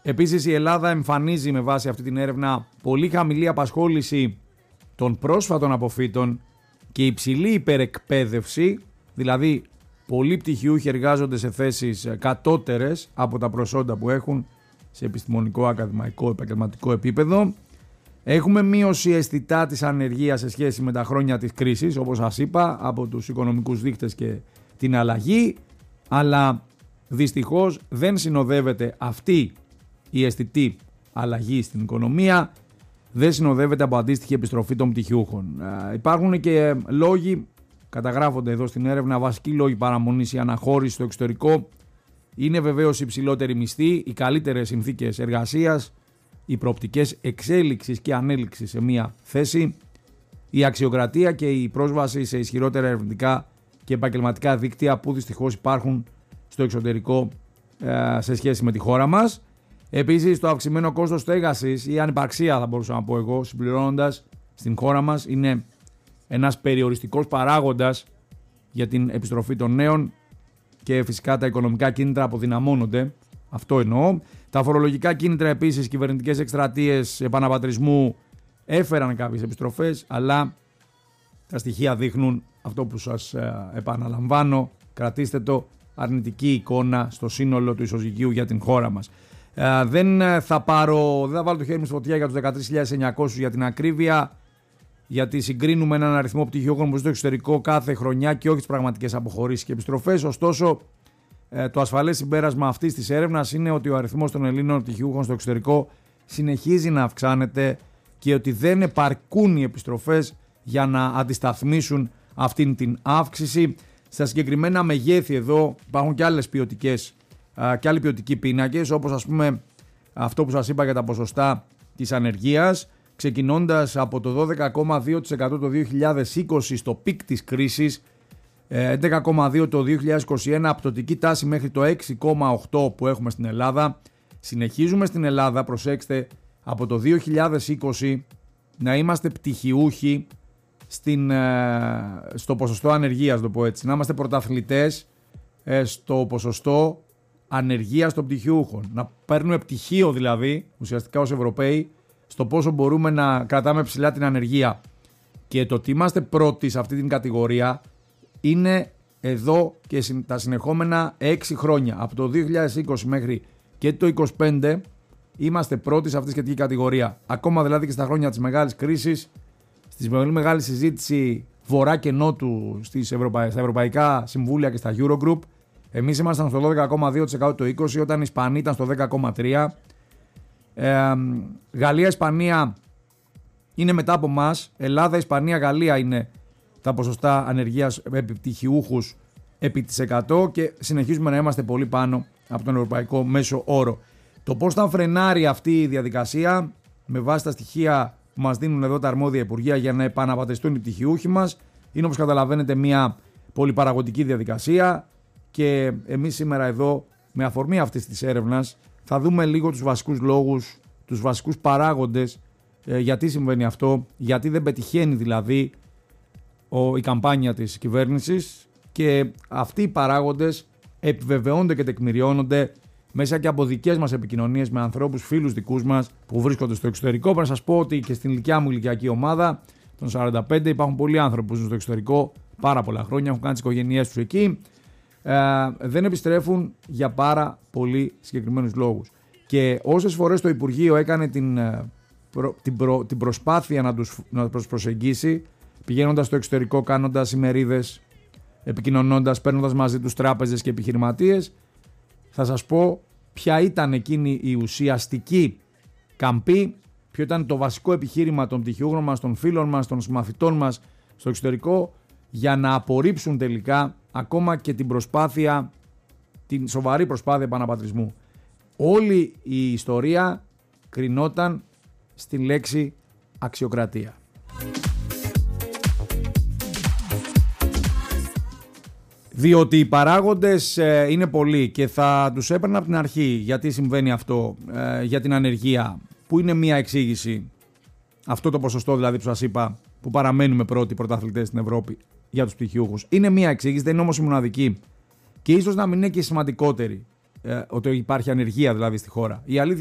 Επίσης η Ελλάδα εμφανίζει με βάση αυτή την έρευνα πολύ χαμηλή απασχόληση των πρόσφατων αποφύτων και υψηλή υπερεκπαίδευση, δηλαδή πολλοί πτυχιούχοι εργάζονται σε θέσεις κατώτερες από τα προσόντα που έχουν σε επιστημονικό, ακαδημαϊκό, επαγγελματικό επίπεδο. Έχουμε μείωση αισθητά της ανεργίας σε σχέση με τα χρόνια της κρίσης, όπως σας είπα, από τους οικονομικούς δείκτες και την αλλαγή, αλλά δυστυχώς δεν συνοδεύεται αυτή η αισθητή αλλαγή στην οικονομία, δεν συνοδεύεται από αντίστοιχη επιστροφή των πτυχιούχων. Υπάρχουν και λόγοι, καταγράφονται εδώ στην έρευνα, βασικοί λόγοι παραμονής ή αναχώρησης στο εξωτερικό. Είναι βεβαίως οι υψηλότεροι μισθοί, οι καλύτερες συνθήκες εργασίας, οι προοπτικές εξέλιξης και ανέλυξης σε μία θέση, η αξιοκρατία και η πρόσβαση σε ισχυρότερα ερευνητικά και επαγγελματικά δίκτυα που δυστυχώς υπάρχουν στο εξωτερικό σε σχέση με τη χώρα μας. Επίσης, το αυξημένο κόστος στέγασης ή ανυπαρξία, θα μπορούσα να πω εγώ, συμπληρώνοντας, στην χώρα μας είναι ένας περιοριστικός παράγοντας για την επιστροφή των νέων και φυσικά τα οικονομικά κίνητρα αποδυναμώνονται. Αυτό εννοώ. Τα φορολογικά κίνητρα επίσης, κυβερνητικές εκστρατείες επαναπατρισμού έφεραν κάποιες επιστροφές, αλλά τα στοιχεία δείχνουν αυτό που σας επαναλαμβάνω, κρατήστε το, αρνητική εικόνα στο σύνολο του ισοζυγίου για την χώρα μας. Δεν θα βάλω το χέρι μου στη φωτιά για τους 13.900 για την ακρίβεια, γιατί συγκρίνουμε έναν αριθμό πτυχιούχων που στο εξωτερικό κάθε χρονιά και όχι τις πραγματικές αποχωρήσεις και επιστροφές. Ωστόσο, το ασφαλές συμπέρασμα αυτής της έρευνας είναι ότι ο αριθμός των Ελλήνων πτυχιούχων στο εξωτερικό συνεχίζει να αυξάνεται και ότι δεν επαρκούν οι επιστροφές για να αντισταθμίσουν αυτήν την αύξηση. Στα συγκεκριμένα μεγέθη εδώ υπάρχουν και άλλες και άλλοι ποιοτικοί πίνακες, όπως ας πούμε αυτό που σας είπα για τα ποσοστά της ανεργίας, ξεκινώντας από το 12,2% το 2020 στο πικ της κρίσης, 11,2% το 2021, πτωτική τάση μέχρι το 6,8% που έχουμε στην Ελλάδα. Συνεχίζουμε στην Ελλάδα, προσέξτε, από το 2020 να είμαστε πτυχιούχοι στο ποσοστό ανεργίας, το πω έτσι. Να είμαστε πρωταθλητές στο ποσοστό ανεργίας των πτυχιούχων. Να παίρνουμε πτυχίο δηλαδή, ουσιαστικά ως Ευρωπαίοι, στο πόσο μπορούμε να κρατάμε ψηλά την ανεργία. Και το ότι είμαστε πρώτοι σε αυτή την κατηγορία είναι εδώ και τα συνεχόμενα 6 χρόνια. Από το 2020 μέχρι και το 2025 είμαστε πρώτοι σε αυτή τη σχετική κατηγορία. Ακόμα δηλαδή και στα χρόνια της μεγάλης κρίσης, στη πολύ μεγάλη συζήτηση βορρά και νότου στα ευρωπαϊκά συμβούλια και στα Eurogroup, εμείς ήμασταν στο 12,2% το 20, όταν οι Ισπανοί ήταν στο 10,3%. Γαλλία, Ισπανία είναι μετά από μας. Ελλάδα, Ισπανία, Γαλλία είναι τα ποσοστά ανεργίας επιτυχιούχους επί της 100 και συνεχίζουμε να είμαστε πολύ πάνω από τον ευρωπαϊκό μέσο όρο. Το πώς θα φρενάρει αυτή η διαδικασία με βάση τα στοιχεία που μας δίνουν εδώ τα αρμόδια υπουργεία για να επαναπατριστούν οι πτυχιούχοι μας είναι, όπως καταλαβαίνετε, μια πολυπαραγωγική διαδικασία και εμείς σήμερα εδώ με αφορμή αυτής της έρευνας θα δούμε λίγο τους βασικούς λόγους, τους βασικούς παράγοντες γιατί συμβαίνει αυτό, γιατί δεν πετυχαίνει δηλαδή η καμπάνια της κυβέρνησης, και αυτοί οι παράγοντες επιβεβαιώνονται και τεκμηριώνονται μέσα και από δικές μας επικοινωνίες με ανθρώπους, φίλους δικούς μας που βρίσκονται στο εξωτερικό. Πρέπει να σας πω ότι και στην ηλικιά μου ηλικιακή ομάδα, των 45, υπάρχουν πολλοί άνθρωποι που ζουν στο εξωτερικό πάρα πολλά χρόνια, έχουν κάνει τις οικογένειές τους εκεί, δεν επιστρέφουν για πάρα πολύ συγκεκριμένους λόγους. Και όσες φορές το Υπουργείο έκανε την προσπάθεια να τους προσεγγίσει, πηγαίνοντας στο εξωτερικό, κάνοντας ημερίδες, επικοινωνώντας, παίρνοντας μαζί τους τράπεζες και επιχειρηματίες, θα σας πω ποια ήταν εκείνη η ουσιαστική καμπή, ποιο ήταν το βασικό επιχείρημα των πτυχιούχων μας, των φίλων μας, των συμμαθητών μας στο εξωτερικό, για να απορρίψουν τελικά ακόμα και την σοβαρή προσπάθεια επαναπατρισμού. Όλη η ιστορία κρινόταν στη λέξη αξιοκρατία. Διότι οι παράγοντες είναι πολλοί και θα τους έπαιρνα από την αρχή γιατί συμβαίνει αυτό για την ανεργία, που είναι μία εξήγηση. Αυτό το ποσοστό δηλαδή που σας είπα, που παραμένουμε πρώτοι πρωταθλητές στην Ευρώπη για τους πτυχιούχους, είναι μία εξήγηση, δεν είναι όμως η μοναδική. Και ίσως να μην είναι και η σημαντικότερη, ότι υπάρχει ανεργία δηλαδή στη χώρα. Η αλήθεια